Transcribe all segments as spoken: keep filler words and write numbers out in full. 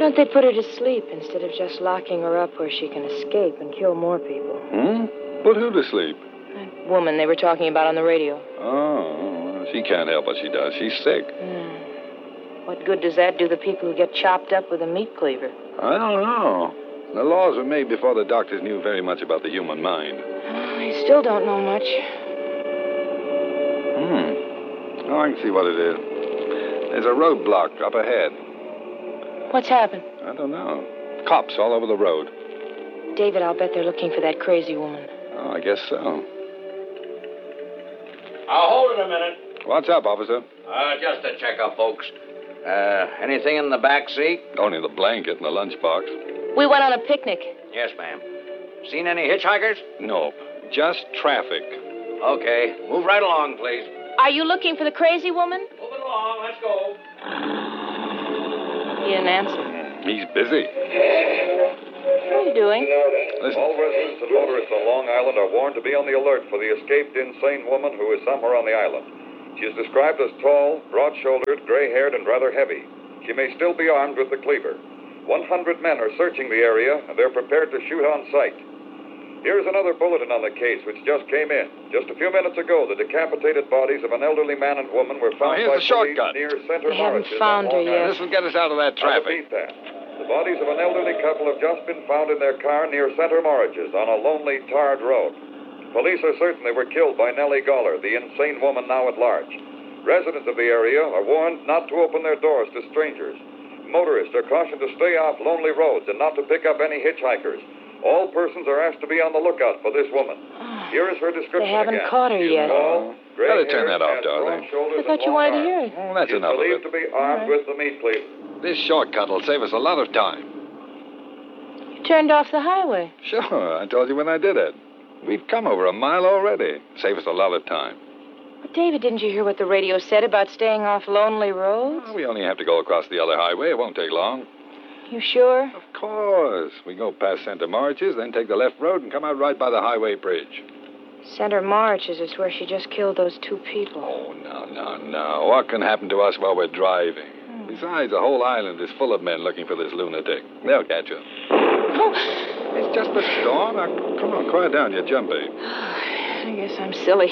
don't they put her to sleep instead of just locking her up where she can escape and kill more people? Hmm? Put who to sleep? That woman they were talking about on the radio. Oh, she can't help what she does. She's sick. Mm. What good does that do the people who get chopped up with a meat cleaver? I don't know. The laws were made before the doctors knew very much about the human mind. I still don't know much. Hmm. Oh, I can see what it is. There's a roadblock up ahead. What's happened? I don't know. Cops all over the road. David, I'll bet they're looking for that crazy woman. Oh, I guess so. I'll hold it a minute. What's up, officer? Uh, just a checkup, folks. Uh, anything in the back seat? Only the blanket and the lunchbox. We went on a picnic. Yes, ma'am. Seen any hitchhikers? Nope. Just traffic. Okay. Move right along, please. Are you looking for the crazy woman? Moving along. Let's go. He didn't answer. He's busy. What are you doing? Listen. All residents and motorists on Long Island are warned to be on the alert for the escaped insane woman who is somewhere on the island. She is described as tall, broad-shouldered, gray-haired, and rather heavy. She may still be armed with the cleaver. one hundred men are searching the area, and they're prepared to shoot on sight. Here's another bulletin on the case, which just came in. Just a few minutes ago, the decapitated bodies of an elderly man and woman were found Oh, here's by the police shortcut. near Center They haven't Mauritius found on her Long yet. Island. This will get us out of that I traffic. repeat that. The bodies of an elderly couple have just been found in their car near Center Mauritius on a lonely, tarred road. Police are certain they were killed by Nellie Goller, the insane woman now at large. Residents of the area are warned not to open their doors to strangers. Motorists are cautioned to stay off lonely roads and not to pick up any hitchhikers. All persons are asked to be on the lookout for this woman. Here is her description They haven't again. caught her She's yet. tall, Better turn gray-haired, that off, has darling. broad shoulders I thought and you long wanted to arms. hear it. Oh, that's She's enough of believed it. to be armed with the meat cleaver. This shortcut will save us a lot of time. You turned off the highway. Sure, I told you when I did it. We've come over a mile already. Save us a lot of time. But David, didn't you hear what the radio said about staying off lonely roads? Well, we only have to go across the other highway. It won't take long. You sure? Of course. We go past Santa Mauritius, then take the left road and come out right by the highway bridge. Center Mauritius is where she just killed those two people. Oh, no, no, no. What can happen to us while we're driving? Besides, the whole island is full of men looking for this lunatic. They'll catch her. It's just a storm. Now, come on, quiet down. You're jumpy. I guess I'm silly.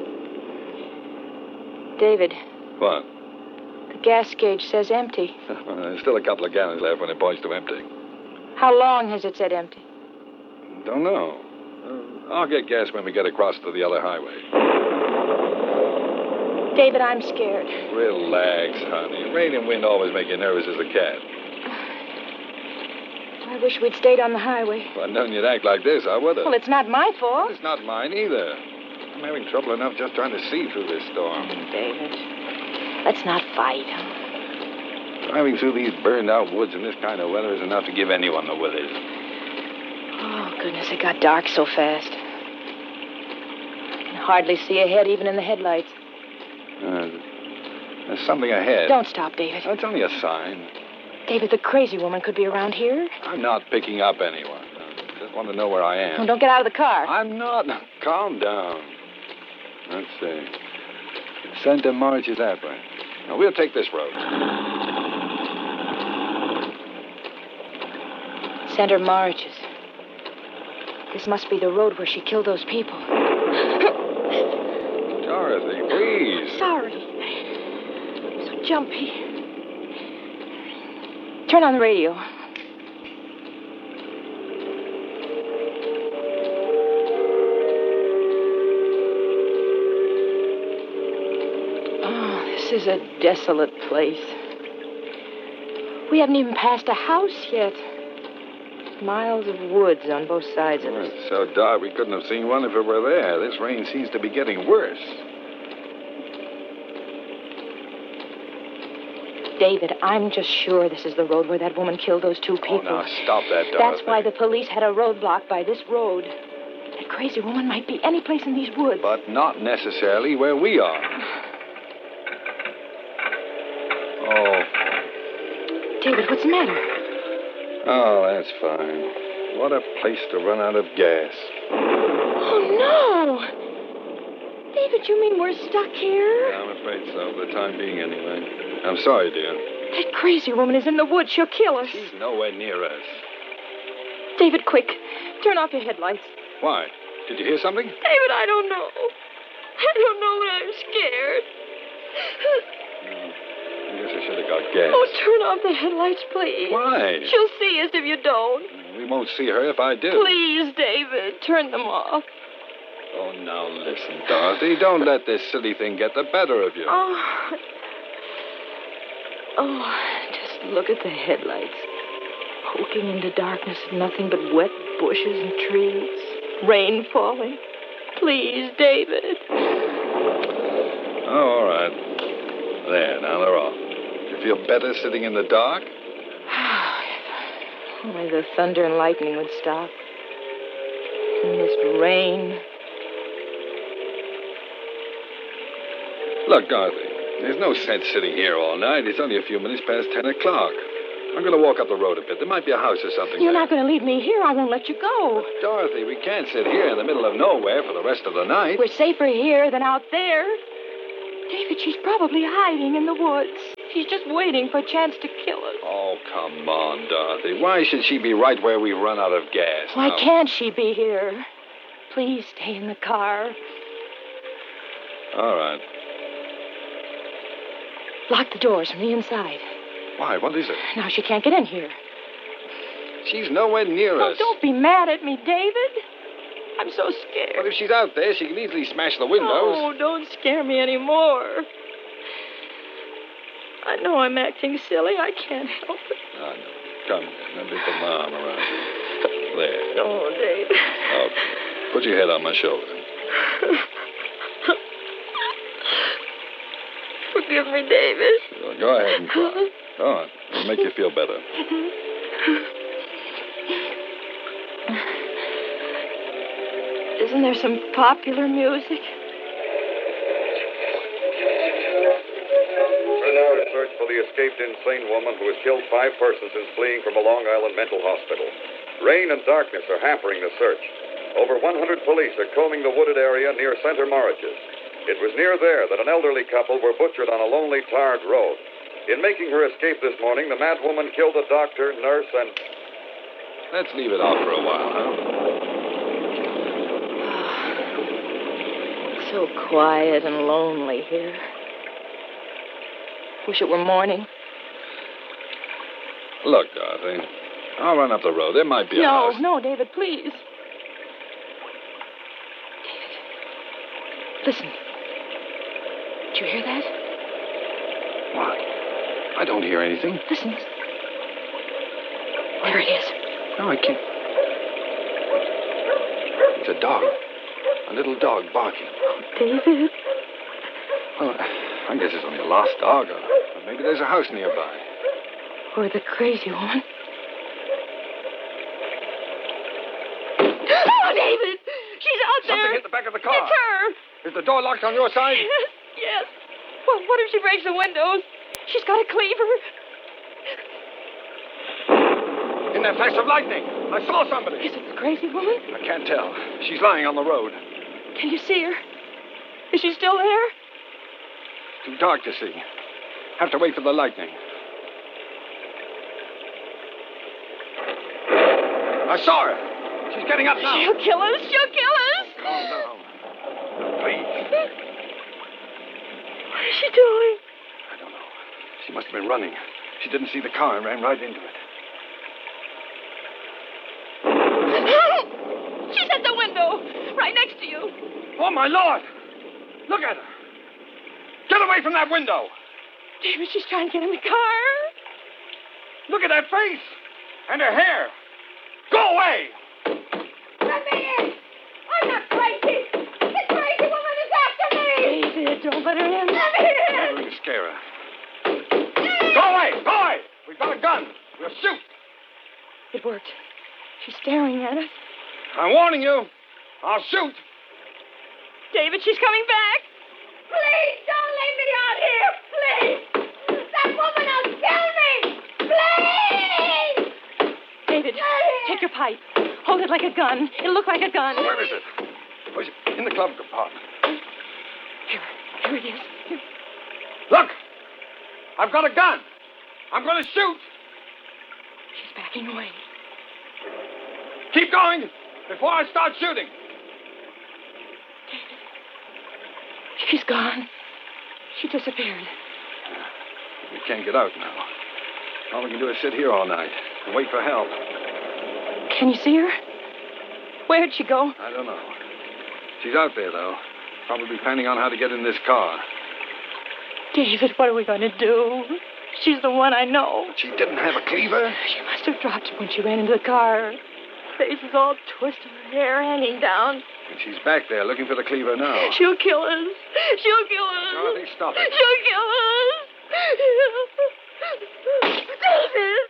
David, What? the gas gauge says empty. There's still a couple of gallons left when it points to empty. How long has it said empty? Don't know. Uh, I'll get gas when we get across to the other highway. David, I'm scared. Relax, honey. Rain and wind always make you nervous as a cat. I wish we'd stayed on the highway. If I'd known you'd act like this, I would have. Well, it's not my fault. It's not mine either. I'm having trouble enough just trying to see through this storm. David, let's not fight. Driving through these burned-out woods in this kind of weather is enough to give anyone the willies. Oh, goodness, it got dark so fast. I can hardly see ahead, even in the headlights. Uh, there's something ahead. Don't stop, David. That's only a sign. David, the crazy woman could be around here. I'm not picking up anyone. I just want to know where I am. Oh, don't get out of the car. I'm not. Calm down. Let's see. Santa Mauritius is that way. Now, we'll take this road. Center Mauritius. This must be the road where she killed those people. Dorothy, please. Sorry. I'm so jumpy. Turn on the radio. Oh, this is a desolate place. We haven't even passed a house yet. Miles of woods on both sides of us. It's so dark we couldn't have seen one if it were there. This rain seems to be getting worse. David, I'm just sure this is the road where that woman killed those two people. Oh, now stop that, Dorothy. That's why the police had a roadblock by this road. That crazy woman might be any place in these woods. But not necessarily where we are. Oh. David, what's the matter? Oh, that's fine. What a place to run out of gas. Oh, no! David, you mean we're stuck here? Yeah, I'm afraid so, for the time being anyway. I'm sorry, dear. That crazy woman is in the woods. She'll kill us. She's nowhere near us. David, quick. Turn off your headlights. Why? Did you hear something? David, I don't know. I don't know, but I'm scared. I guess I should have got gas. Oh, turn off the headlights, please. Why? She'll see us if you don't. We won't see her if I do. Please, David, turn them off. Oh, now listen, Dorothy. Don't let this silly thing get the better of you. Oh. Oh, just look at the headlights. Poking into darkness of nothing but wet bushes and trees. Rain falling. Please, David. Oh, all right. There, now they're off. You feel better sitting in the dark? Only the thunder and lightning would stop. And this rain. Look, Dorothy, there's no sense sitting here all night. It's only a few minutes past ten o'clock. I'm going to walk up the road a bit. There might be a house or something You're there. not going to leave me here. I won't let you go. Dorothy, we can't sit here in the middle of nowhere for the rest of the night. We're safer here than out there. David, she's probably hiding in the woods. She's just waiting for a chance to kill us. Oh, come on, Dorothy. Why should she be right where we run out of gas? Why now? can't she be here? Please stay in the car. All right. Lock the doors from the inside. Why? What is it? Now she can't get in here. She's nowhere near Oh, us. don't be mad at me, David. I'm so scared. But if she's out there, she can easily smash the windows. Oh, don't scare me anymore. I know I'm acting silly. I can't help it. Oh, no. Come here. Let me put my arm around you. There. Oh, David. Okay. Put your head on my shoulder. Forgive me, David. Sure, go ahead and cry. Go on. It'll make you feel better. Isn't there some popular music? We're now in search for the escaped insane woman who has killed five persons since fleeing from a Long Island mental hospital. Rain and darkness are hampering the search. Over one hundred police are combing the wooded area near Center Moriches. It was near there that an elderly couple were butchered on a lonely, tarred road. In making her escape this morning, the mad woman killed a doctor, nurse, and... Let's leave it off for a while, huh? So quiet and lonely here. Wish it were morning. Look, Dorothy, I'll run up the road. There might be a No, house. no, David, please. David. Listen. Did you hear that? What? I don't hear anything. Listen. There it is. No, I can't. It's a dog. A little dog barking. Oh, David. Well, I guess it's only a lost dog. Or maybe there's a house nearby. Or the crazy woman. Oh, David! She's out there! Something hit the back of the car. It's her! Is the door locked on your side? Yes, yes. Well, what if she breaks the windows? She's got a cleaver. In that flash of lightning, I saw somebody. Is it the crazy woman? I can't tell. She's lying on the road. Can you see her? Is she still there? Too dark to see. Have to wait for the lightning. I saw her. She's getting up now. She'll kill us. She'll kill us. Calm down. Please. What is she doing? I don't know. She must have been running. She didn't see the car and ran right into it. She's at the window, right next to you. Oh, my Lord! Look at her. Get away from that window. David, she's trying to get in the car. Look at that face. And her hair. Go away. Let me in! I'm not crazy! This crazy woman is after me! David, don't let her in. Let me in! I'm going to scare her. Go away! Go away! We've got a gun. We'll shoot. It worked. She's staring at us. I'm warning you. I'll shoot. David, she's coming back. Please don't leave me out here! Please! That woman will kill me! Please! David, take your pipe. Hold it like a gun. It'll look like a gun. Where is it? Where's it? In the glove compartment. Here, here it is. Here. Look! I've got a gun. I'm going to shoot. She's backing away. Keep going before I start shooting. She's gone. She disappeared. We can't get out now. All we can do is sit here all night and wait for help. Can you see her? Where'd she go? I don't know. She's out there, though. Probably planning on how to get in this car. David, what are we going to do? She's the one I know. She didn't have a cleaver? She must have dropped it when she ran into the car. Her face is all twisted, her hair hanging down. And she's back there looking for the cleaver now. She'll kill us. She'll kill us. Dorothy, stop it. She'll kill us. David.